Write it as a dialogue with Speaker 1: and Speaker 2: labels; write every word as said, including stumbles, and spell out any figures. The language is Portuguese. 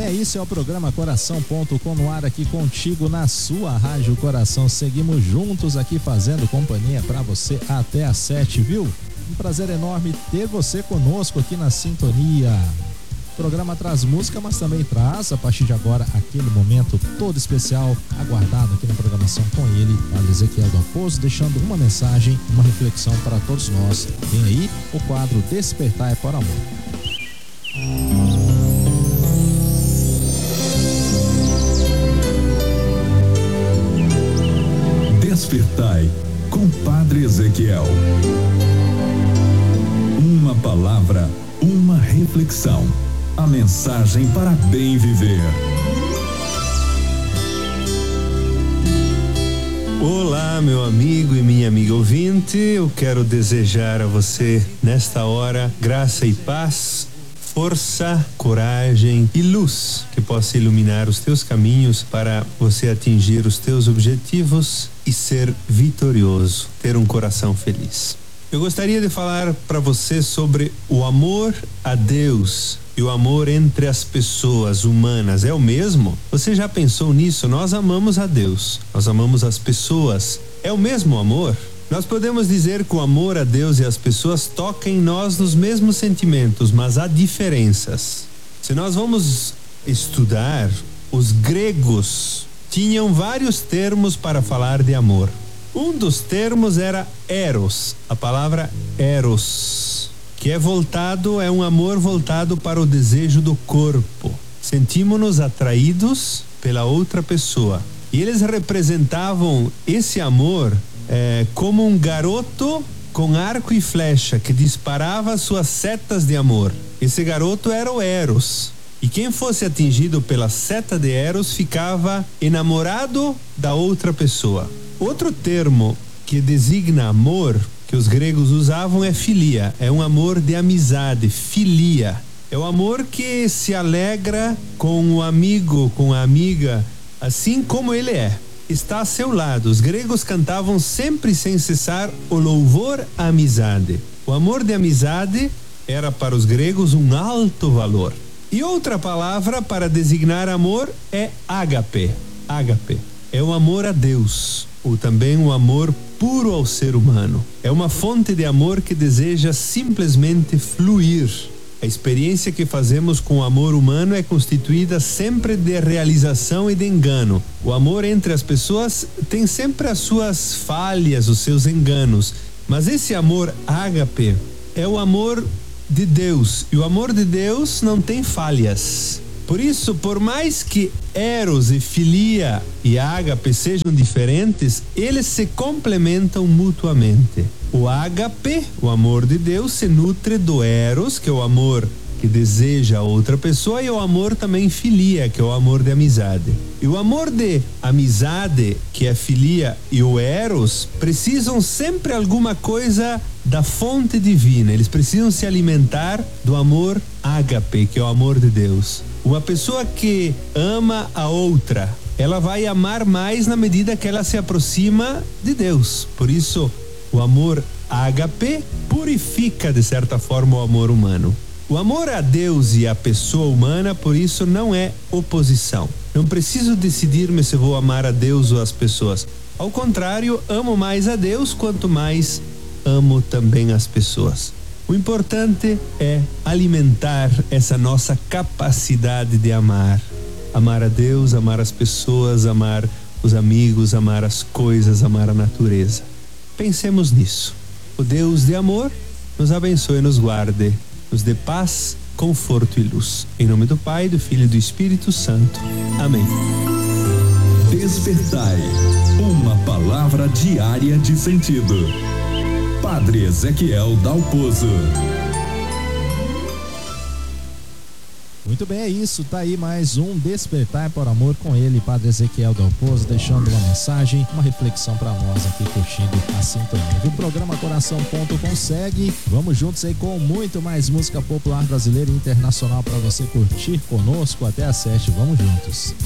Speaker 1: bem, é isso, é o programa Coração ponto com no ar aqui contigo na sua Rádio Coração. Seguimos juntos aqui fazendo companhia para você até às sete, viu? Um prazer enorme ter você conosco aqui na sintonia. O programa traz música, mas também traz, a partir de agora, aquele momento todo especial, aguardado aqui na programação com ele, Padre Ezequiel Dalpozo, deixando uma mensagem, uma reflexão para todos nós. Vem aí o quadro Despertai por Amor.
Speaker 2: Despertai com Padre Ezequiel. Uma palavra, uma reflexão. A mensagem para bem viver.
Speaker 3: Olá, meu amigo e minha amiga ouvinte. Eu quero desejar a você, nesta hora, graça e paz, força, coragem e luz que possa iluminar os teus caminhos para você atingir os teus objetivos e ser vitorioso, ter um coração feliz. Eu gostaria de falar para você sobre o amor a Deus e o amor entre as pessoas humanas. É o mesmo? Você já pensou nisso? Nós amamos a Deus, nós amamos as pessoas. É o mesmo amor? Nós podemos dizer que o amor a Deus e as pessoas toca em nós nos mesmos sentimentos, mas há diferenças. Se nós vamos estudar, os gregos tinham vários termos para falar de amor. Um dos termos era eros, a palavra eros, que é voltado, é um amor voltado para o desejo do corpo. Sentimos-nos atraídos pela outra pessoa. E eles representavam esse amor é, como um garoto com arco e flecha que disparava suas setas de amor. Esse garoto era o Eros. E quem fosse atingido pela seta de Eros ficava enamorado da outra pessoa. Outro termo que designa amor que os gregos usavam é filia. É um amor de amizade, filia. É o amor que se alegra com o amigo, com a amiga, assim como ele é. Está a seu lado. Os gregos cantavam sempre sem cessar o louvor à amizade. O amor de amizade era para os gregos um alto valor. E outra palavra para designar amor é ágape. Ágape é o amor a Deus, ou também o amor puro ao ser humano. É uma fonte de amor que deseja simplesmente fluir. A experiência que fazemos com o amor humano é constituída sempre de realização e de engano. O amor entre as pessoas tem sempre as suas falhas, os seus enganos. Mas esse amor ágape é o amor de Deus. E o amor de Deus não tem falhas. Por isso, por mais que eros e filia e ágape sejam diferentes, eles se complementam mutuamente. O ágape, o amor de Deus, se nutre do eros, que é o amor que deseja a outra pessoa, e o amor também filia, que é o amor de amizade. E o amor de amizade, que é filia, e o eros, precisam sempre alguma coisa da fonte divina. Eles precisam se alimentar do amor ágape, que é o amor de Deus. Uma pessoa que ama a outra, ela vai amar mais na medida que ela se aproxima de Deus. Por isso, o amor ágape purifica, de certa forma, o amor humano. O amor a Deus e a pessoa humana, por isso, não é oposição. Não preciso decidir-me se vou amar a Deus ou as pessoas. Ao contrário, amo mais a Deus quanto mais amo também as pessoas. O importante é alimentar essa nossa capacidade de amar. Amar a Deus, amar as pessoas, amar os amigos, amar as coisas, amar a natureza. Pensemos nisso. O Deus de amor nos abençoe e nos guarde, nos dê paz, conforto e luz. Em nome do Pai, do Filho e do Espírito Santo. Amém.
Speaker 2: Despertai, uma palavra diária de sentido. Padre Ezequiel Dalpozo.
Speaker 1: Muito bem, é isso, tá aí mais um Despertar por Amor com ele, Padre Ezequiel Dalpozo, deixando uma mensagem, uma reflexão para nós aqui curtindo a sintonia. O programa Coração ponto com segue, vamos juntos aí com muito mais música popular brasileira e internacional para você curtir conosco até às sete, vamos juntos.